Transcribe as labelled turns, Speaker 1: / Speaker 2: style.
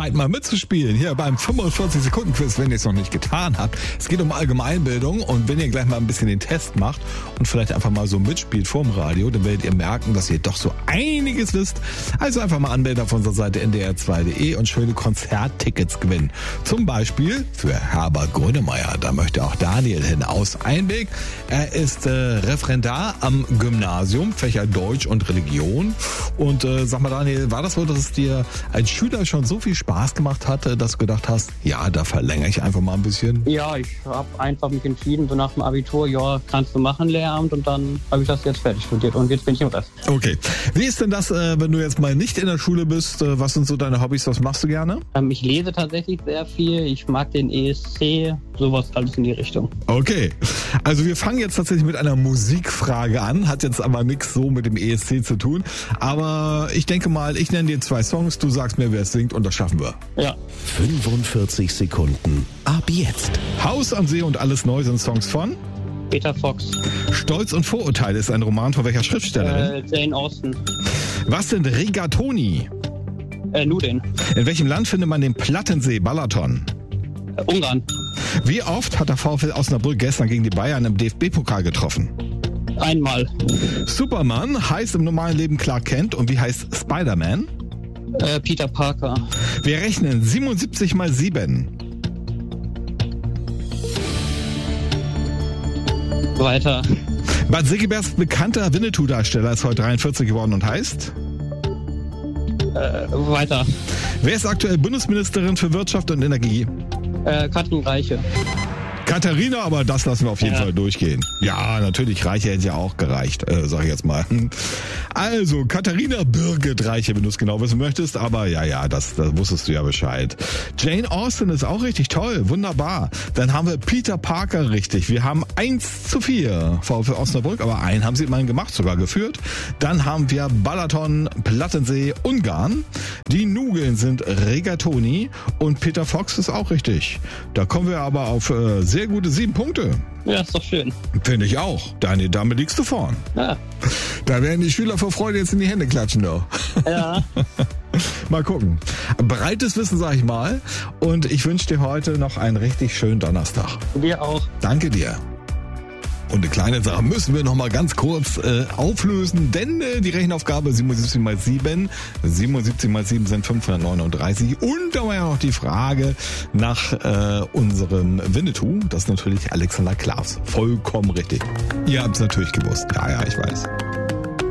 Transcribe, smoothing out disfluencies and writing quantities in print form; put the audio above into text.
Speaker 1: Zeit mal mitzuspielen hier beim 45-Sekunden-Quiz, wenn ihr es noch nicht getan habt. Es geht um Allgemeinbildung und wenn ihr gleich mal ein bisschen den Test macht und vielleicht einfach mal so mitspielt vorm Radio, dann werdet ihr merken, dass ihr doch so einiges wisst. Also einfach mal anmelden auf unserer Seite ndr2.de und schöne Konzerttickets gewinnen. Zum Beispiel für Herbert Grönemeyer. Da möchte auch Daniel hin aus Einweg. Er ist Referendar am Gymnasium, Fächer Deutsch und Religion. Und sag mal Daniel, war das so, dass es dir als Schüler schon so viel Spaß gemacht hatte, dass du gedacht hast, ja, da verlängere ich einfach mal ein bisschen?
Speaker 2: Ja, ich habe einfach mich entschieden, so nach dem Abitur, ja, kannst du machen, Lehramt, und dann habe ich das jetzt fertig studiert und jetzt bin ich im Rest.
Speaker 1: Okay. Wie ist denn das, wenn du jetzt mal nicht in der Schule bist? Was sind so deine Hobbys? Was machst du gerne?
Speaker 2: Ich lese tatsächlich sehr viel. Ich mag den ESC, sowas alles in die Richtung.
Speaker 1: Okay. Also wir fangen jetzt tatsächlich mit einer Musikfrage an. Hat jetzt aber nichts so mit dem ESC zu tun. Aber ich denke mal, ich nenne dir 2 Songs. Du sagst mir, wer es singt und das schaffen wir.
Speaker 2: Ja.
Speaker 3: 45 Sekunden. Ab jetzt.
Speaker 1: Haus am See und alles neu sind Songs von?
Speaker 2: Peter Fox.
Speaker 1: Stolz und Vorurteile ist ein Roman von welcher Schriftstellerin?
Speaker 2: Jane Austen.
Speaker 1: Was sind Rigatoni?
Speaker 2: Nudeln.
Speaker 1: In welchem Land findet man den Plattensee Balaton?
Speaker 2: Ungarn.
Speaker 1: Wie oft hat der VfL Osnabrück gestern gegen die Bayern im DFB-Pokal getroffen?
Speaker 2: Einmal.
Speaker 1: Superman heißt im normalen Leben Clark Kent und wie heißt Spider-Man?
Speaker 2: Peter Parker.
Speaker 1: Wir rechnen 77 mal 7.
Speaker 2: Weiter.
Speaker 1: Bad Segebergs bekannter Winnetou-Darsteller ist heute 43 geworden und heißt?
Speaker 2: Weiter.
Speaker 1: Wer ist aktuell Bundesministerin für Wirtschaft und Energie?
Speaker 2: Katrin Reiche.
Speaker 1: Katharina, aber das lassen wir auf jeden Fall durchgehen. Ja, natürlich, Reiche hätte ja auch gereicht, sag ich jetzt mal. Also, Katharina Birgit Reiche, wenn du es genau wissen möchtest, aber ja, das wusstest du ja Bescheid. Jane Austen ist auch richtig toll, wunderbar. Dann haben wir Peter Parker richtig. Wir haben 1:4 VfL Osnabrück, aber einen haben sie immerhin gemacht, sogar geführt. Dann haben wir Balaton, Plattensee, Ungarn. Die Nudeln sind Rigatoni und Peter Fox ist auch richtig. Da kommen wir aber auf sehr gute 7 Punkte.
Speaker 2: Ja, ist doch schön.
Speaker 1: Finde ich auch. Daniel, damit liegst du vorn.
Speaker 2: Ja.
Speaker 1: Da werden die Schüler vor Freude jetzt in die Hände klatschen, doch.
Speaker 2: Ja.
Speaker 1: Mal gucken. Breites Wissen, sag ich mal. Und ich wünsche dir heute noch einen richtig schönen Donnerstag.
Speaker 2: Dir auch.
Speaker 1: Danke dir. Und eine kleine Sache müssen wir noch mal ganz kurz auflösen, denn die Rechenaufgabe 77 mal 7, 77 mal 7 sind 539 und da war ja noch die Frage nach unserem Winnetou, das ist natürlich Alexander Klavs. Vollkommen richtig. Ihr habt es natürlich gewusst. Ja, ich weiß.